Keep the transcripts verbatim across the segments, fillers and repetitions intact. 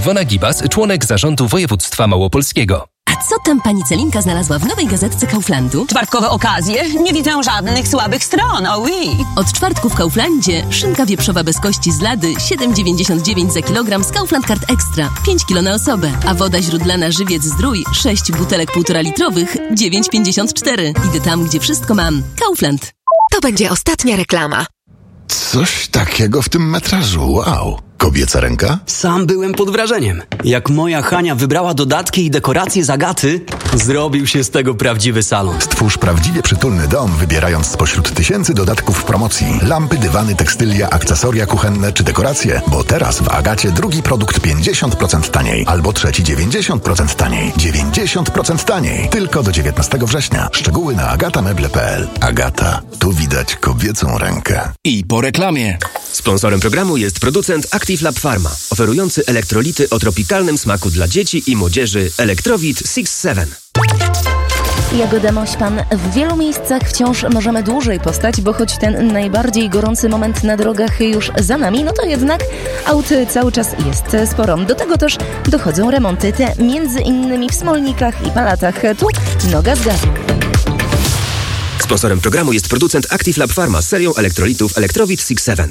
Iwona Gibas, członek zarządu województwa małopolskiego. A co tam pani Celinka znalazła w nowej gazetce Kauflandu? Czwartkowe okazje? Nie widzę żadnych słabych stron, oh oui. Od czwartku w Kauflandzie szynka wieprzowa bez kości z lady siedem dziewięćdziesiąt dziewięć za kilogram z Kaufland Card Extra, pięć kilo na osobę. A woda źródlana Żywiec Zdrój, sześć butelek półtora litrowych, dziewięć pięćdziesiąt cztery. Idę tam, gdzie wszystko mam. Kaufland. To będzie ostatnia reklama. Coś takiego w tym metrażu, wow. Kobieca ręka? Sam byłem pod wrażeniem. Jak moja Hania wybrała dodatki i dekoracje z Agaty, zrobił się z tego prawdziwy salon. Stwórz prawdziwie przytulny dom, wybierając spośród tysięcy dodatków w promocji. Lampy, dywany, tekstylia, akcesoria kuchenne czy dekoracje. Bo teraz w Agacie drugi produkt pięćdziesiąt procent taniej. Albo trzeci dziewięćdziesiąt procent taniej. dziewięćdziesiąt procent taniej. Tylko do dziewiętnastego września. Szczegóły na agatameble kropka p l. Agata. Tu widać kobiecą rękę. I po reklamie. Sponsorem programu jest producent Active Lab Pharma, oferujący elektrolity o tropikalnym smaku dla dzieci i młodzieży Electrowit six seven. Jagoda Mośpan. W wielu miejscach wciąż możemy dłużej postać, bo choć ten najbardziej gorący moment na drogach już za nami, no to jednak aut cały czas jest sporo. Do tego też dochodzą remonty, te między innymi w Smolnikach i Palatach. Tu noga z gazu. Sponsorem programu jest producent Active Lab Pharma z serią elektrolitów Electrowit six seven.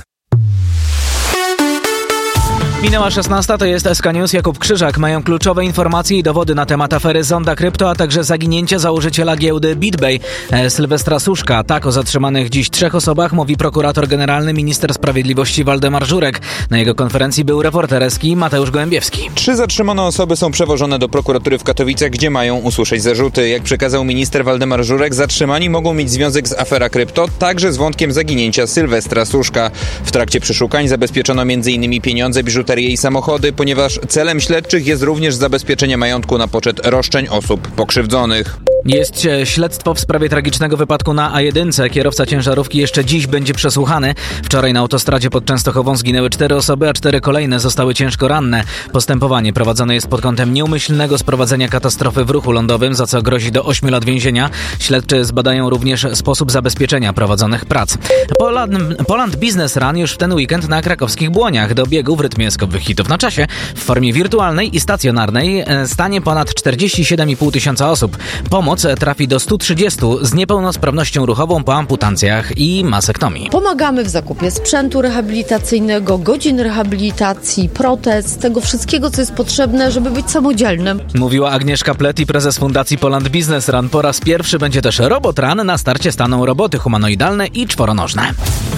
Minęła szesnasta, to jest S K News. Jakub Krzyżak. Mają kluczowe informacje i dowody na temat afery Zonda Krypto, a także zaginięcia założyciela giełdy BitBay, e, Sylwestra Suszka. Tak o zatrzymanych dziś trzech osobach mówi prokurator generalny, minister sprawiedliwości Waldemar Żurek. Na jego konferencji był reporter S K I Mateusz Gołębiewski. Trzy zatrzymane osoby są przewożone do prokuratury w Katowicach, gdzie mają usłyszeć zarzuty. Jak przekazał minister Waldemar Żurek, zatrzymani mogą mieć związek z afera krypto, także z wątkiem zaginięcia Sylwestra Suszka. W trakcie przeszukań zabezpieczono m in pieniądze, biżuterię i samochody, ponieważ celem śledczych jest również zabezpieczenie majątku na poczet roszczeń osób pokrzywdzonych. Jest śledztwo w sprawie tragicznego wypadku na A jeden. Kierowca ciężarówki jeszcze dziś będzie przesłuchany. Wczoraj na autostradzie pod Częstochową zginęły cztery osoby, a cztery kolejne zostały ciężko ranne. Postępowanie prowadzone jest pod kątem nieumyślnego sprowadzenia katastrofy w ruchu lądowym, za co grozi do ośmiu lat więzienia. Śledczy zbadają również sposób zabezpieczenia prowadzonych prac. Poland, Poland Business Run już w ten weekend na krakowskich Błoniach. Do biegu w rytmie skokowych hitów na czasie w formie wirtualnej i stacjonarnej stanie ponad czterdzieści siedem i pół tysiąca osób. Pomoc trafi do stu trzydziestu z niepełnosprawnością ruchową po amputacjach i masektomii. Pomagamy w zakupie sprzętu rehabilitacyjnego, godzin rehabilitacji, protez, tego wszystkiego, co jest potrzebne, żeby być samodzielnym. Mówiła Agnieszka Pleti, prezes Fundacji Poland Business Run. Po raz pierwszy będzie też Robot Run. Na starcie staną roboty humanoidalne i czworonożne.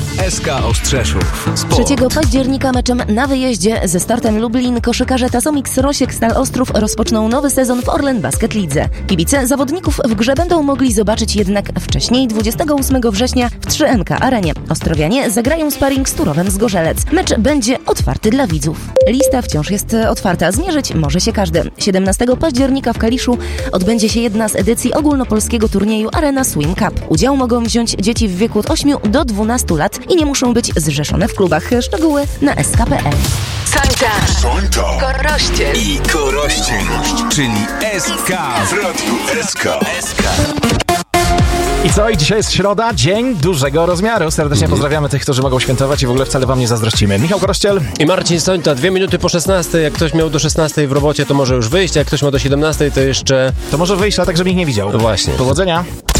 S K Ostrzeszów. trzeciego października meczem na wyjeździe ze startem Lublin koszykarze Tasomix Rosiek Stal Ostrów rozpoczną nowy sezon w Orlen Basket Lidze. Kibice zawodników w grze będą mogli zobaczyć jednak wcześniej dwudziestego ósmego września w trzy N K Arenie. Ostrowianie zagrają sparring z Turowem z Gorzelec. Mecz będzie otwarty dla widzów. Lista wciąż jest otwarta, zmierzyć może się każdy. siedemnastego października w Kaliszu odbędzie się jedna z edycji ogólnopolskiego turnieju Arena Swim Cup. Udział mogą wziąć dzieci w wieku od ośmiu do dwunastu lat i nie muszą być zrzeszone w klubach. Szczegóły na s k kropka p l. Sońca, Sońca Korościel i Korościel, czyli S K. w Radku S K. I co? I dzisiaj jest środa, dzień dużego rozmiaru. Serdecznie mm. pozdrawiamy tych, którzy mogą świętować i w ogóle wcale wam nie zazdrościmy. Michał Korościel i Marcin Sońta. Dwie minuty po szesnastej. Jak ktoś miał do szesnastej w robocie, to może już wyjść. Jak ktoś ma do siedemnastej, to jeszcze... To może wyjść, ale tak, żeby ich nie widział. No właśnie. Powodzenia.